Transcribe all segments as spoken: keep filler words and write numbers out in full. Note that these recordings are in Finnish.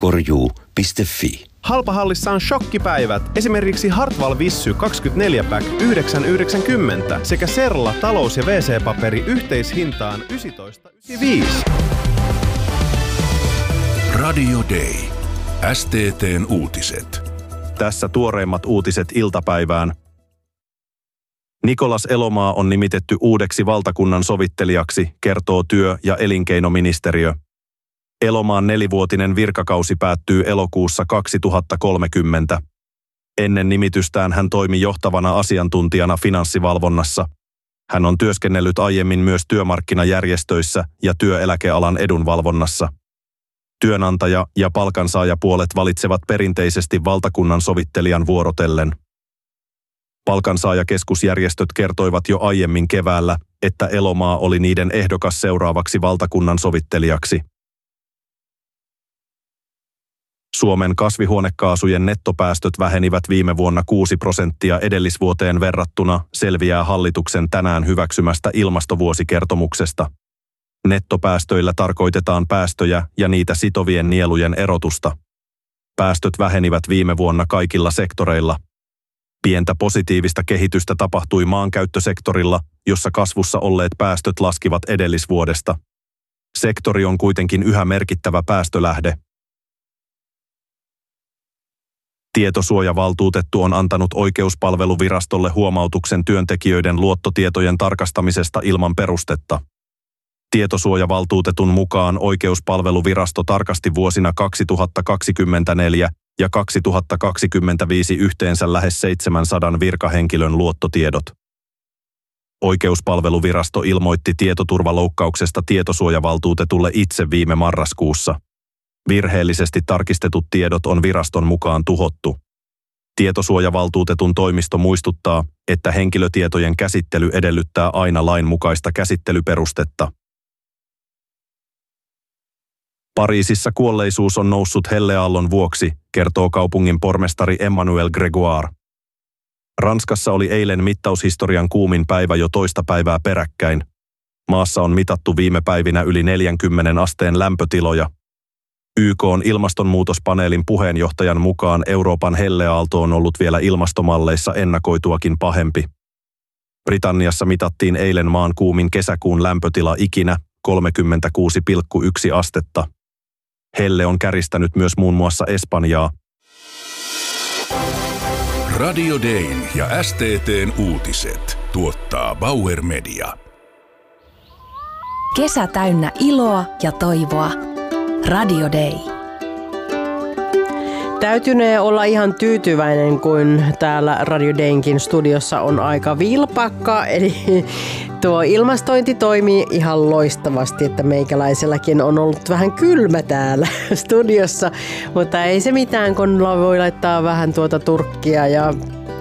korjuu piste fi. Halpahallissa on shokkipäivät. Esimerkiksi Hartwall Vissy kaksikymmentäneljä pack yhdeksän yhdeksänkymmentä sekä Serla talous- ja wee see-paperi yhteishintaan yksitoista yhdeksänkymmentäviisi. Radio Day. S T T:n uutiset. Tässä tuoreimmat uutiset iltapäivään. Nikolas Elomaa on nimitetty uudeksi valtakunnan sovittelijaksi, kertoo työ- ja elinkeinoministeriö. Elomaan nelivuotinen virkakausi päättyy elokuussa kaksituhattakolmekymmentä. Ennen nimitystään hän toimi johtavana asiantuntijana finanssivalvonnassa. Hän on työskennellyt aiemmin myös työmarkkinajärjestöissä ja työeläkealan edunvalvonnassa. Työnantaja- ja palkansaajapuolet valitsevat perinteisesti valtakunnan sovittelijan vuorotellen. Palkansaajakeskusjärjestöt kertoivat jo aiemmin keväällä, että Elomaa oli niiden ehdokas seuraavaksi valtakunnan sovittelijaksi. Suomen kasvihuonekaasujen nettopäästöt vähenivät viime vuonna kuusi prosenttia edellisvuoteen verrattuna, selviää hallituksen tänään hyväksymästä ilmastovuosikertomuksesta. Nettopäästöillä tarkoitetaan päästöjä ja niitä sitovien nielujen erotusta. Päästöt vähenivät viime vuonna kaikilla sektoreilla. Pientä positiivista kehitystä tapahtui maankäyttösektorilla, jossa kasvussa olleet päästöt laskivat edellisvuodesta. Sektori on kuitenkin yhä merkittävä päästölähde. Tietosuojavaltuutettu on antanut Oikeuspalveluvirastolle huomautuksen työntekijöiden luottotietojen tarkastamisesta ilman perustetta. Tietosuojavaltuutetun mukaan Oikeuspalveluvirasto tarkasti vuosina kaksituhattakaksikymmentäneljä ja kaksituhattakaksikymmentäviisi yhteensä lähes seitsemänsadan virkahenkilön luottotiedot. Oikeuspalveluvirasto ilmoitti tietoturvaloukkauksesta tietosuojavaltuutetulle itse viime marraskuussa. Virheellisesti tarkistetut tiedot on viraston mukaan tuhottu. Tietosuojavaltuutetun toimisto muistuttaa, että henkilötietojen käsittely edellyttää aina lainmukaista käsittelyperustetta. Pariisissa kuolleisuus on noussut helleaallon vuoksi, kertoo kaupungin pormestari Emmanuel Grégoire. Ranskassa oli eilen mittaushistorian kuumin päivä jo toista päivää peräkkäin. Maassa on mitattu viime päivinä yli neljänkymmenen asteen lämpötiloja. Y K:n ilmastonmuutospaneelin puheenjohtajan mukaan Euroopan helleaalto on ollut vielä ilmastomalleissa ennakoituakin pahempi. Britanniassa mitattiin eilen maan kuumin kesäkuun lämpötila ikinä, kolmekymmentäkuusi pilkku yksi astetta. Helle on käristänyt myös muun muassa Espanjaa. Radio Dayn ja S T T:n uutiset tuottaa Bauer Media. Kesä täynnä iloa ja toivoa. Radio Day. Täytynee olla ihan tyytyväinen, kun täällä Radio Daynkin studiossa on aika vilpakka, eli tuo ilmastointi toimii ihan loistavasti, että meikäläiselläkin on ollut vähän kylmä täällä studiossa, mutta ei se mitään, kun voi laittaa vähän tuota turkkia ja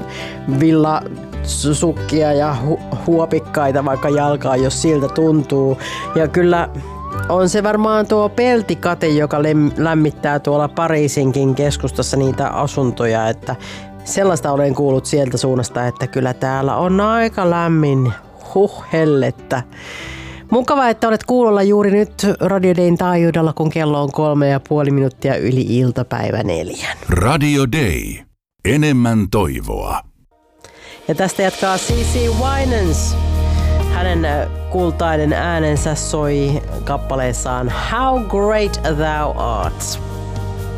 villasukkia ja hu- huopikkaita vaikka jalkaa, jos siltä tuntuu. Ja kyllä on se varmaan tuo peltikate, joka lämmittää tuolla Pariisinkin keskustassa niitä asuntoja, että sellaista olen kuullut sieltä suunnasta, että kyllä täällä on aika lämmin, huh hellettä. Mukavaa, että olet kuulolla juuri nyt Radio Dayn taajuudella, kun kello on kolme ja puoli minuuttia yli iltapäivä neljän. Radio Day. Enemmän toivoa. Ja tästä jatkaa C C Winans. Hänen kultainen äänensä soi kappaleessaan How Great Thou Art.